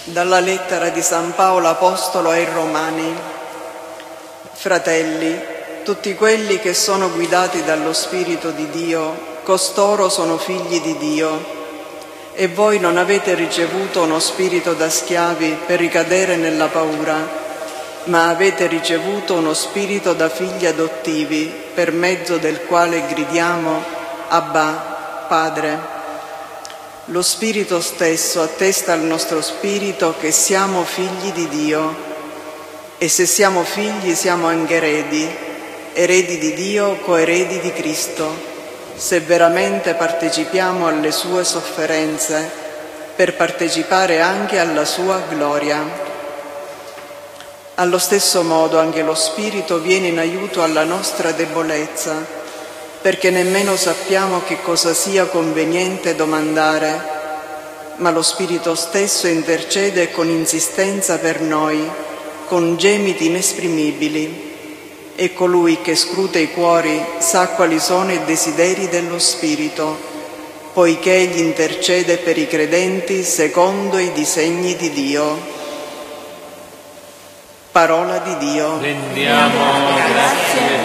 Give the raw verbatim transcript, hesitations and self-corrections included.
Dalla lettera di San Paolo Apostolo ai Romani. Fratelli, tutti quelli che sono guidati dallo Spirito di Dio, costoro sono figli di Dio. E voi non avete ricevuto uno spirito da schiavi per ricadere nella paura, ma avete ricevuto uno spirito da figli adottivi, per mezzo del quale gridiamo Abba, Padre. Lo Spirito stesso attesta al nostro spirito che siamo figli di Dio, e se siamo figli siamo anche eredi, eredi di Dio, coeredi di Cristo, se veramente partecipiamo alle sue sofferenze, per partecipare anche alla sua gloria. Allo stesso modo anche lo Spirito viene in aiuto alla nostra debolezza, perché nemmeno sappiamo che cosa sia conveniente domandare, ma lo Spirito stesso intercede con insistenza per noi, con gemiti inesprimibili. E colui che scruta i cuori sa quali sono i desideri dello Spirito, poiché egli intercede per i credenti secondo i disegni di Dio. Parola di Dio. Rendiamo grazie.